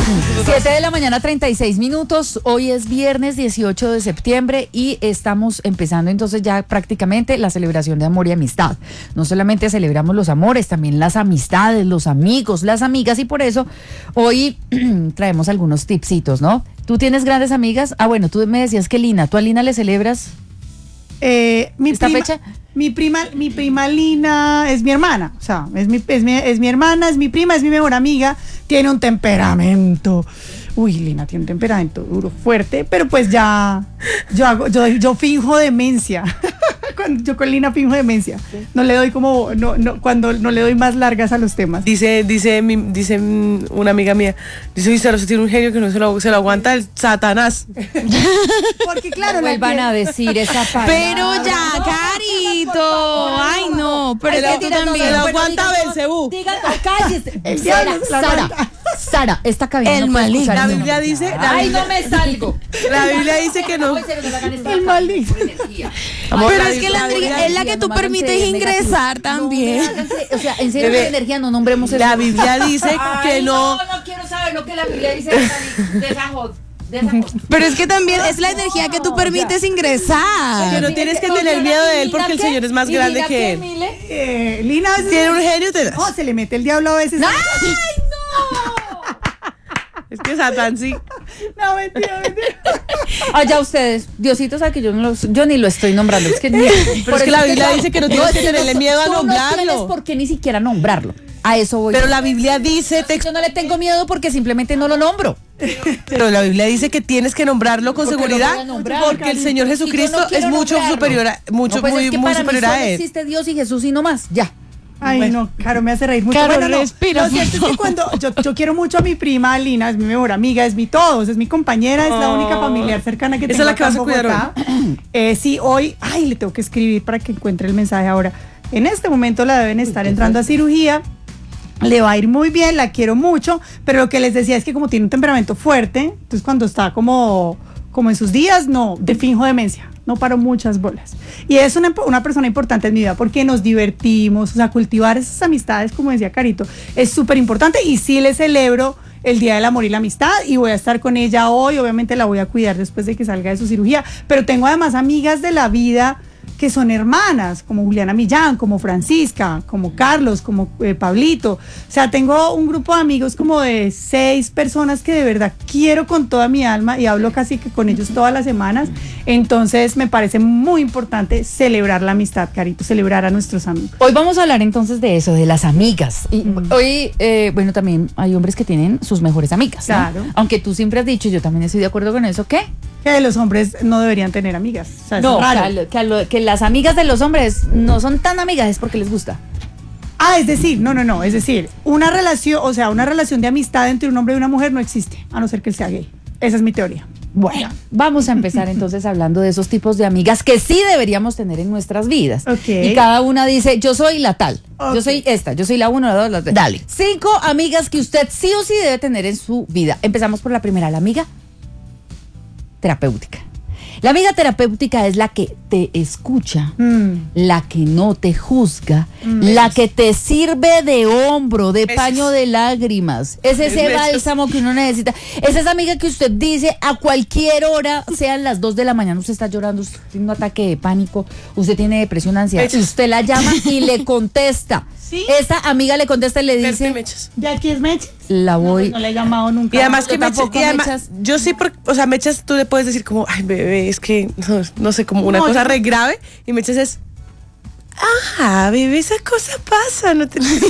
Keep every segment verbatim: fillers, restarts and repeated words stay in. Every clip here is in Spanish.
siete de la mañana, treinta y seis minutos. Hoy es viernes dieciocho de septiembre y estamos empezando entonces ya prácticamente la celebración de amor y amistad. No solamente celebramos los amores, también las amistades, los amigos, las amigas, y por eso hoy traemos algunos tipsitos, ¿no? ¿Tú tienes grandes amigas? Ah, bueno, tú me decías que Lina, ¿tú a Lina le celebras eh, mi esta prima, fecha? Mi prima, mi prima Lina es mi hermana, o sea, es mi, es mi, es mi hermana, es mi prima, es mi mejor amiga, tiene un temperamento. Uy, Lina tiene un temperamento duro, fuerte, pero pues ya, yo hago, yo, yo finjo demencia. Cuando yo con Lina finjo demencia. No le doy como, no, no, cuando no le doy más largas a los temas. Dice, dice, mi, dice una amiga mía, dice, uy, Sara, usted tiene un genio que no se lo, se lo aguanta el Satanás. Porque claro, No vuelvan a decir esa palabra. Pero ya, Carito. Ay, no, pero es que tú también. Se lo aguanta Belcebú. Díganlo, cállese. El Sara, diablo se la Sara, aguanta. Sara, esta cabina El no puede maligno. escuchar La ni Biblia una dice, palabra. la Ay, Biblia- no me salgo. La Biblia dice que no. El maldito. Amor, Pero la es que la Biblia- energía es la que tú permites ingresar también. O sea, en serio, Bebé, la energía no nombremos eso. La Biblia dice que Ay, no. no, no quiero saber lo que la Biblia dice de esa, de esa jod- de esa jod- Pero es que también es la energía que tú permites Que ingresar. no tienes que tener miedo de él porque el Señor es más grande que él. Eh, Lina a veces Tiene un genio tenaz. no, se le mete el diablo a veces. ¡Ay, no! Es que Satán sí. No, mentira, mentira. Allá ustedes, Diosito sabe que yo, no los, yo ni lo estoy nombrando. Es que ni, Pero es que la Biblia dice que no tienes que tenerle miedo a tú No tienes nombrarlo. por qué ni siquiera nombrarlo. A eso voy. Pero la Biblia dice, te- Yo no le tengo miedo porque simplemente no lo nombro. pero la Biblia dice que tienes que nombrarlo con ¿Por qué lo seguridad voy a nombrar, porque el Cari? Señor Si Jesucristo yo no quiero es mucho nombrarlo. superior a, mucho No, pues muy es que muy para mí superior solo a él. existe Dios y Jesús y no más. Ya. Ay, Bueno. no, Caro, me hace reír mucho. Caro, Bueno, no, respira, lo cierto es que cuando yo, yo quiero mucho a mi prima Lina, es mi mejor amiga, es mi todo, es mi compañera, es la Oh. única familiar cercana que Esa tengo es la que acá en vas a cuidar Bogotá. Eh, sí, hoy, ay, le tengo que escribir para que encuentre el mensaje ahora. En este momento la deben estar entrando a cirugía. Le va a ir muy bien, la quiero mucho, pero lo que les decía es que como tiene un temperamento fuerte, entonces cuando está como, como en sus días, no, de finjo demencia, no paro muchas bolas. Y es una, una persona importante en mi vida porque nos divertimos, o sea, cultivar esas amistades, como decía Carito, es súper importante y sí le celebro el Día del Amor y la Amistad y voy a estar con ella hoy, obviamente la voy a cuidar después de que salga de su cirugía, pero tengo además amigas de la vida que son hermanas, como Juliana Millán, como Francisca, como Carlos, como eh, Pablito. O sea, tengo un grupo de amigos como de seis personas que de verdad quiero con toda mi alma y hablo casi que con ellos todas las semanas. Entonces me parece muy importante celebrar la amistad, Carito, celebrar a nuestros amigos. Hoy vamos a hablar entonces de eso, de las amigas. Y hoy, eh, bueno, también hay hombres que tienen sus mejores amigas, ¿no? Claro. Aunque tú siempre has dicho, y yo también estoy de acuerdo con eso, ¿qué? Que los hombres no deberían tener amigas. O sea, es No, que, raro. a lo- que, a lo- que las amigas de los hombres no son tan amigas, es porque les gusta. Ah, es decir, no, no, no, es decir, una relación, o sea, una relación de amistad entre un hombre y una mujer no existe, a no ser que él sea gay. Esa es mi teoría. Bueno, vamos a empezar entonces hablando de esos tipos de amigas que sí deberíamos tener en nuestras vidas. Ok. Y cada una dice, yo soy la tal, yo Ok. soy esta, yo soy la uno, la dos, la tres. Dale. Cinco amigas que usted sí o sí debe tener en su vida. Empezamos por la primera, la amiga terapéutica. La amiga terapéutica es la que te escucha, Mm. la que no te juzga, la que te sirve de hombro, de Besos. paño de lágrimas. Es ese Besos. bálsamo que uno necesita. Es esa amiga que usted dice a cualquier hora, sean las dos de la mañana, usted está llorando, usted tiene un ataque de pánico, usted tiene depresión, ansiedad. Besos. Usted la llama y le contesta. ¿Sí? Esta amiga le contesta y le Verte dice, mechas. ¿Ya aquí es Mechas? la voy. No, no le he llamado nunca. Y además yo que Mechas, tampoco, y además, Mechas. yo sí, por, o sea, Mechas tú le puedes decir como, ay, bebé, es que, no, no sé, como una No, cosa yo- re grave, y Mechas es, ah, bebé, esa cosa pasa, no te... Es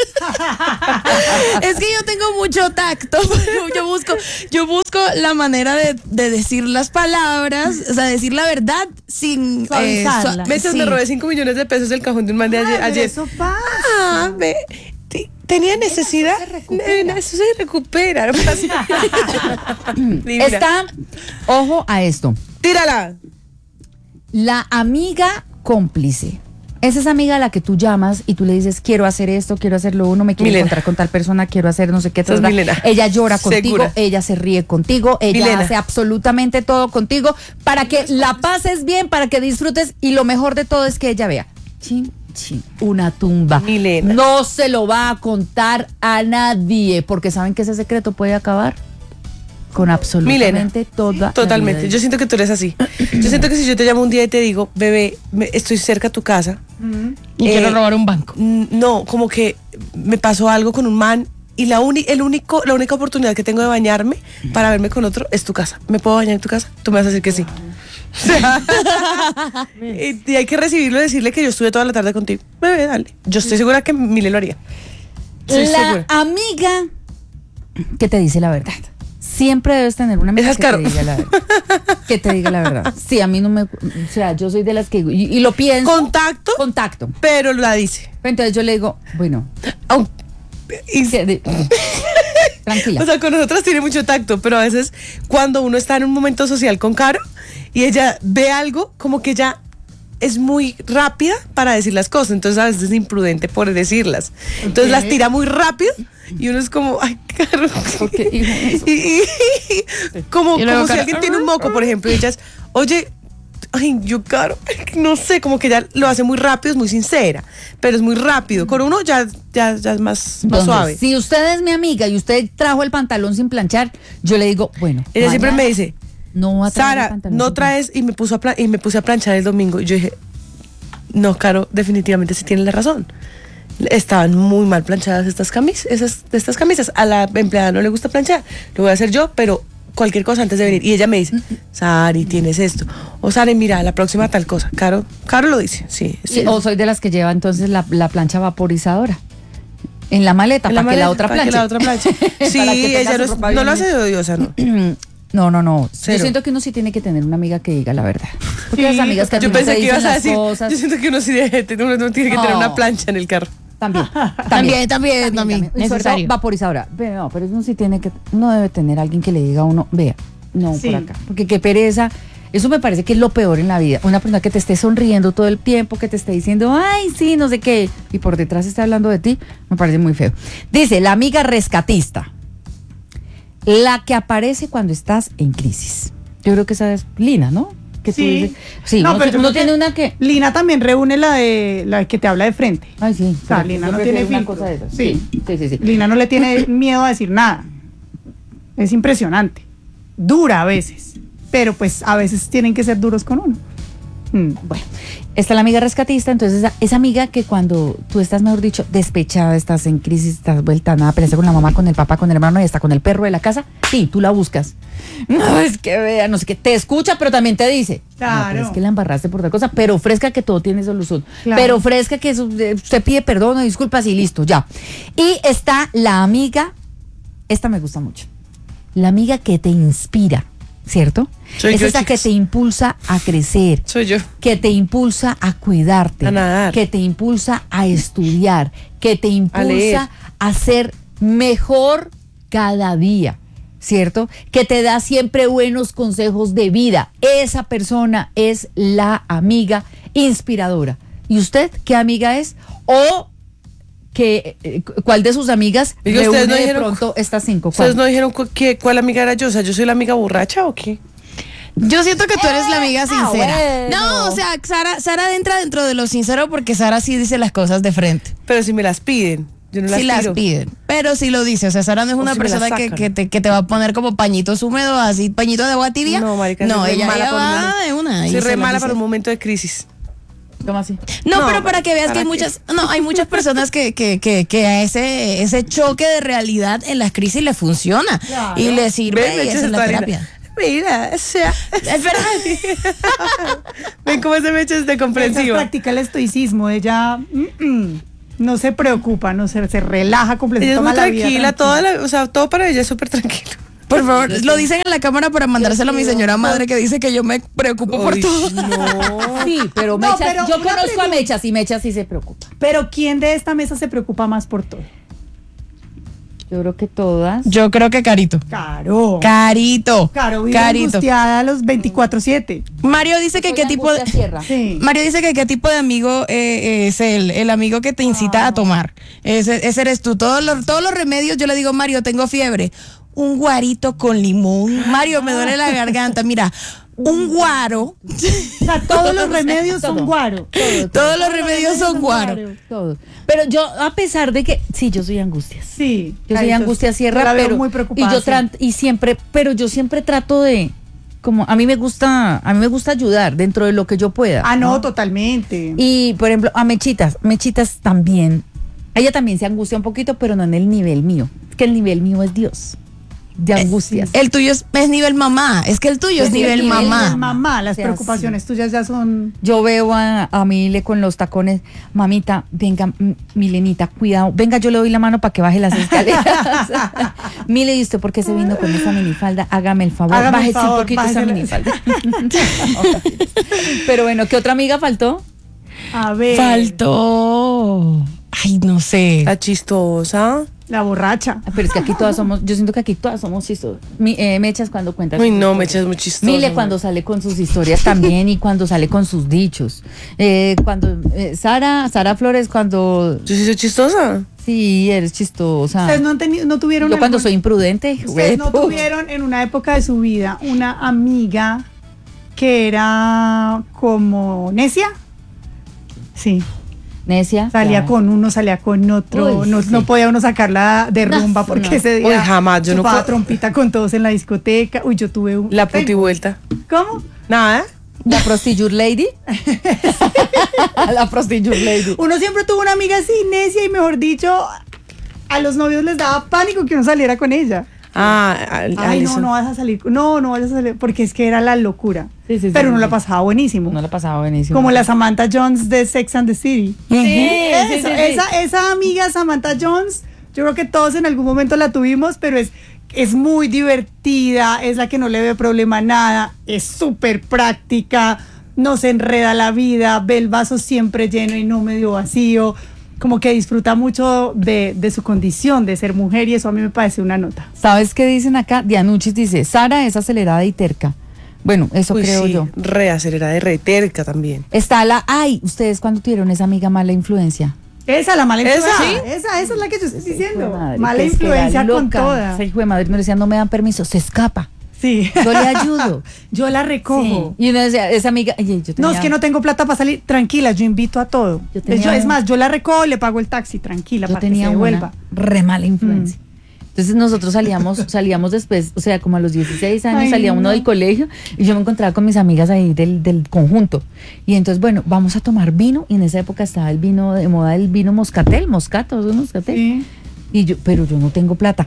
que yo tengo mucho tacto. Yo, yo busco, yo busco la manera de, de decir las palabras, o sea, decir la verdad sin eh, Suavizarla. sua- Mechas sí. me robé cinco millones de pesos del cajón de un man de Ay, ayer. pero ayer. eso pasa. Ah, ve, te- tenía necesidad. se recupera. Nena, eso se recupera. No pasa. Divina. Está, ojo a esto, Tírala. la amiga cómplice. Es esa amiga a la que tú llamas y tú le dices, quiero hacer esto, quiero hacer lo uno, me quiero Milena. encontrar con tal persona, quiero hacer no sé qué. Sos tal, tal. Milena. Ella llora contigo, Segura. ella se ríe contigo, ella Milena. hace absolutamente todo contigo para que la pases bien, para que disfrutes y lo mejor de todo es que ella vea. Chin, Richie, una tumba. Milena. No se lo va a contar a nadie, porque saben que ese secreto puede acabar con absolutamente Milena. toda Totalmente. la vida. Yo siento que tú eres así. Yo siento que si yo te llamo un día y te digo, bebé, me- estoy cerca a tu casa. Y eh, quiero robar un banco. n- No, como que me pasó algo con un man y la, uni- el único, la única oportunidad que tengo de bañarme para verme con otro es tu casa. ¿Me puedo bañar en tu casa? Tú me vas a decir que sí. O sea, y, y hay que recibirlo y decirle que yo estuve toda la tarde contigo. Bebé, dale. Yo estoy segura que Mile lo haría. Estoy La segura. amiga que te dice la verdad. Siempre debes tener una amiga Esa es que Caro. te diga la verdad. Que te diga la verdad. Sí, a mí no me... O sea, yo soy de las que... Y, y lo pienso... Contacto, Contacto. pero la dice. Entonces yo le digo, bueno... Aun- y- que de- tranquila. O sea, con nosotras tiene mucho tacto, pero a veces cuando uno está en un momento social con Caro y ella ve algo, como que ella es muy rápida para decir las cosas, entonces a veces es imprudente por decirlas. Entonces las tira muy rápido y uno es como, ay, Caro. Ok, hijo. Y, y- y- como Y luego como si Caro, alguien tiene un moco, por ejemplo, y ella es, oye, ay, yo, Caro, no sé, como que ella lo hace muy rápido, es muy sincera, pero es muy rápido. Con uno ya, ya, ya es más, más Entonces, suave. si usted es mi amiga y usted trajo el pantalón sin planchar, yo le digo, bueno. Ella siempre mañana me dice, no va a traer el Sara, pantalón no sin traes, y me puso a pla- y me puse a planchar el domingo. Y yo dije, no, Caro, definitivamente sí tiene la razón. Estaban muy mal planchadas estas camisas, esas, estas camisas. A la empleada no le gusta planchar. Lo voy a hacer yo, pero cualquier cosa antes de venir. Y ella me dice, Sari, tienes esto. O Sari, mira, la próxima tal cosa. Caro, Caro lo dice, sí. sí. Sí, o soy de las que lleva entonces la, la plancha vaporizadora en la maleta En para que la maleta, otra para que planche. la otra planche. Sí, Para que tenga ella su no, es- ropa no bien lo hace de odiosa, ¿no? No, no, no. Cero. Yo siento que uno sí tiene que tener una amiga que diga la verdad. Porque Sí, las amigas que al Yo final pensé te que dicen ibas a las decir, cosas. yo siento que uno sí debe- uno no tiene que tener No. una plancha en el carro. También, También, también, también, Y sobre todo necesario. vaporizadora. Ve, no, pero uno sí tiene que, uno debe tener alguien que le diga a uno, vea, no, Sí. por acá. Porque qué pereza. Eso me parece que es lo peor en la vida. Una persona que te esté sonriendo todo el tiempo, que te esté diciendo, ay, sí, no sé qué, y por detrás está hablando de ti, me parece muy feo. Dice, la amiga rescatista. La que aparece cuando estás en crisis. Yo creo que esa es Lina, ¿no? Que tú Sí. dices- sí, No, uno, pero yo uno creo tiene que una que... Lina también reúne la de la que te habla de frente. Ay, sí. O sea, pero Lina yo no prefiero tiene una filtro. cosa de esas. Sí. Sí, sí, sí. sí. Lina no le tiene miedo a decir nada. Es impresionante. Dura a veces. Pero pues a veces tienen que ser duros con uno. Mm. Bueno, está la amiga rescatista, entonces esa, esa amiga que cuando tú estás, mejor dicho, despechada, estás en crisis, estás vuelta a nada, peleas con la mamá, con el papá, con el hermano y hasta con el perro de la casa, sí, tú la buscas. No, es que vea, no sé qué, te escucha, pero también te dice, no, Claro. pero es que la embarraste por tal cosa, pero ofrezca que todo tiene solución, Claro. pero ofrezca que su- eh, usted pide perdón o disculpas y listo, ya. Y está la amiga, esta me gusta mucho, la amiga que te inspira, ¿cierto? Soy es yo, esa que chicas. te impulsa a crecer, Soy yo. que te impulsa a cuidarte, A nadar. que te impulsa a estudiar, que te leer. impulsa a ser mejor cada día, ¿cierto? Que te da siempre buenos consejos de vida. Esa persona es la amiga inspiradora. ¿Y usted qué amiga es? O que, eh, ¿cuál de sus amigas Diga, reúne ustedes no de dijeron pronto estas cinco? ¿Ustedes ¿Cuál? no dijeron cu- que, cuál amiga era yo? O sea, ¿yo soy la amiga borracha o qué? Yo siento que tú eres la amiga Ah, sincera. bueno. No, o sea, Sara, Sara entra dentro de lo sincero porque Sara sí dice las cosas de frente. Pero si me las piden, yo no las Sí las tiro. piden, pero sí lo dice. O sea, Sara no es O una si me las persona que, sacan. que, te, que te va a poner como pañitos húmedos, así, pañitos de agua tibia. No, marica, no, soy re ella, mala ella para un va momento. de una. y Soy se re las mala dice. para un momento de crisis. ¿Cómo así? No, No, pero para que veas que ¿para hay qué? muchas, no, hay muchas personas que, que, que, que a ese, ese choque de realidad en las crisis le funciona Claro. y le sirve Ven, y me esa echas es la esta harina. terapia. Mira, o sea. Es verdad. Ven cómo se me echa este Ella comprensiva. practica el estoicismo. Ella mm, mm, no se preocupa, no se, se relaja completamente. Ella es muy toma la vida tranquila, toda la, o sea, todo para ella es súper tranquilo. Por favor, lo dicen en la cámara para mandárselo a mi señora madre que dice que yo me preocupo por Uy, todo. No. Sí, pero No, Mechas, pero yo una conozco a pregunta. Mechas y Mechas sí se preocupa. Pero ¿quién de esta mesa se preocupa más por todo? Yo creo que todas. Yo creo que Carito. Caro. Carito. Caro vive Carito. angustiada a los veinticuatro siete. Mario dice que Soy qué la tipo de angustia sierra. Sí. Mario dice que qué tipo de amigo eh, es él, el amigo que te incita a tomar. Ese, ese eres tú. Todos los, todos los remedios, yo le digo, Mario, tengo fiebre. Un guarito con limón. Mario, me duele la garganta. Mira, un guaro. O sea, todos los remedios son Todo. guaro. Todo, Todos los remedios son guaro. todo. Pero yo, a pesar de que, sí, yo soy Angustias. Sí. Yo soy Caritos, Angustia yo Sierra, la veo pero muy preocupada. y yo sí. tra- y siempre, pero yo siempre trato de, como a mí me gusta, a mí me gusta ayudar dentro de lo que yo pueda. Ah, no, totalmente. Y por ejemplo, a Mechitas, Mechitas también, ella también se angustia un poquito, pero no en el nivel mío. Es que el nivel mío es Dios, de angustias. El tuyo es, es nivel mamá. Es que el tuyo es Sí, nivel el nivel mamá. Mamá, las O sea, preocupaciones tuyas ya son. Yo veo a, a Mile con los tacones, mamita, venga, m- Milenita, cuidado, venga, yo le doy la mano para que baje las escaleras. Mile, ¿y usted por qué se vino con esta minifalda? Hágame el favor, Hágame el bájese favor, un poquito esa bájesela. minifalda. Pero bueno, ¿qué otra amiga faltó? A ver. Faltó. Ay, no sé. La chistosa. La borracha. Ah, pero es que aquí todas somos, yo siento que aquí todas somos chistosas. Mi, eh, Mechas cuando cuenta Uy, sus no, historias. me echas muy chistosa. Mile cuando sale con sus historias también y cuando sale con sus dichos. Eh, cuando eh, Sara, Sara Flores cuando Yo sí soy chistosa. sí eres chistosa. Ustedes no han tenido, no tuvieron. Yo cuando algún- soy imprudente, Ustedes no huevo. tuvieron en una época de su vida una amiga que era como necia. Sí. Necia. Salía claro. con uno, salía con otro. Uy, no, sí. no podía uno sacarla de No, rumba porque no. ese día Uy, jamás, yo no chupaba puedo. trompita con todos en la discoteca. Uy, yo tuve un. La puti vuelta. ¿Cómo? Nada. La prostitute lady. La prostitute lady. Uno siempre tuvo una amiga así, necia, y mejor dicho, a los novios les daba pánico que uno saliera con ella. Ah, al- Ay, no, Alison. no vas a salir. No, no vayas a salir. Porque es que era la locura. Sí, sí, sí, Pero uno sí. la pasaba buenísimo. No la pasaba buenísimo. Como la Samantha Jones de Sex and the City. Sí, sí, Eso, sí, sí. Esa, esa amiga Samantha Jones, yo creo que todos en algún momento la tuvimos, pero es, es muy divertida, es la que no le ve problema a nada, es súper práctica, no se enreda la vida, ve el vaso siempre lleno y no medio vacío, como que disfruta mucho de, de su condición de ser mujer y eso a mí me parece una nota. ¿Sabes qué dicen acá? Dianuchis dice, Sara es acelerada y terca. Bueno, eso Uy, creo sí, yo. re acelerada y re terca también. Está la, ay, ustedes cuando tuvieron esa amiga mala influencia. Esa, la mala ¿Esa? influencia. Esa, esa es la que yo estoy diciendo. Madre, Mala que es que era influencia con loca. toda. Esa hijo de madre me decía, no me dan permiso, se escapa. Sí. Yo le ayudo. Yo la recojo. Sí. Y uno decía, esa amiga, oye, yo tenía, No, es que no tengo plata para salir. Tranquila, yo invito a todo. Yo es, tenía yo- es un- más, yo la recojo, le pago el taxi, tranquila, yo para que tenía se devuelva. una re mala influencia. Entonces nosotros salíamos, salíamos después, o sea, como a los dieciséis años Ay, salía uno no. del colegio y yo me encontraba con mis amigas ahí del, del conjunto. Y entonces, bueno, vamos a tomar vino y en esa época estaba el vino de moda, el vino moscatel, moscato, ¿no? Moscatel. Sí. Y yo, pero yo no tengo plata.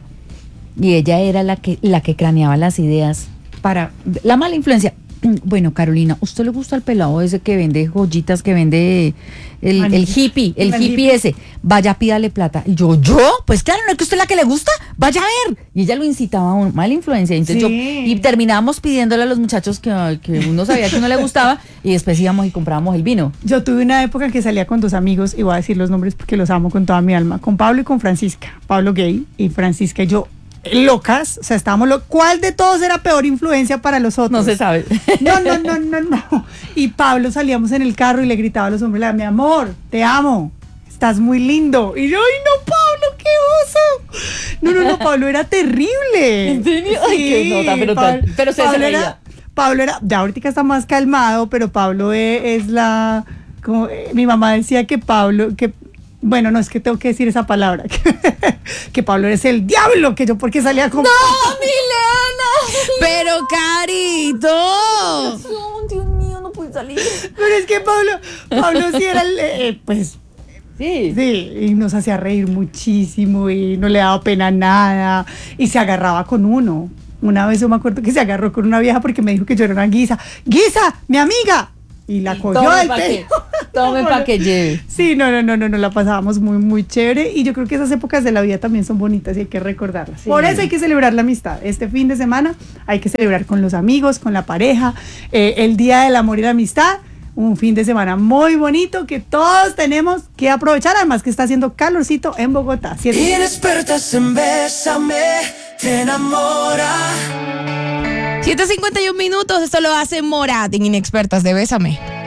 Y ella era la que, la que craneaba las ideas para la mala influencia. Bueno, Carolina, ¿usted le gusta el pelado ese que vende joyitas, que vende el, el Anillos. hippie, el, El hippie, hippie. ese? Vaya, pídale plata. Y yo, ¿yo? Pues claro, ¿no es que a usted es la que le gusta? Vaya a ver. Y ella lo incitaba a una mala influencia. Entonces Sí. yo, y terminábamos pidiéndole a los muchachos que, que uno sabía que no le gustaba y después íbamos y comprábamos el vino. Yo tuve una época en que salía con dos amigos, y voy a decir los nombres porque los amo con toda mi alma, con Pablo y con Francisca. Pablo gay y Francisca y yo locas, o sea, estábamos locos. ¿Cuál de todos era peor influencia para los otros? No se sabe. No, no, no, no, no. Y Pablo salíamos en el carro y le gritaba a los hombres, le decía, mi amor, te amo, estás muy lindo. Y yo, ay, no, Pablo, qué oso. No, no, no, Pablo era terrible. ¿En serio? Ay, qué nota, pero tal- pero se- se Pablo reía. era, Pablo era, ya ahorita está más calmado, pero Pablo e- es la, como, eh, mi mamá decía que Pablo, que bueno, no, es que tengo que decir esa palabra, que, que Pablo es el diablo, que yo porque salía con... ¡No, Milena! Pero, Carito. Dios mío, no puede salir. Pero es que Pablo, Pablo sí era el, eh, eh, pues, Sí. sí, y nos hacía reír muchísimo y no le daba pena nada y se agarraba con uno. Una vez yo me acuerdo que se agarró con una vieja porque me dijo que yo era una guisa. ¡Guisa, mi amiga! Y la cogió Tome del pa' que, pelo. tome pa' que lleve. Sí, no, no, no, no, no, la pasábamos muy, muy chévere y yo creo que esas épocas de la vida también son bonitas y hay que recordarlas. Sí. Por eso hay que celebrar la amistad. Este fin de semana hay que celebrar con los amigos, con la pareja, eh, el Día del Amor y la Amistad. Un fin de semana muy bonito que todos tenemos que aprovechar, además que está haciendo calorcito en Bogotá. Siete- Inexpertas en Bésame, te enamora. siete cincuenta y un minutos, esto lo hace Morat en Inexpertas de Bésame.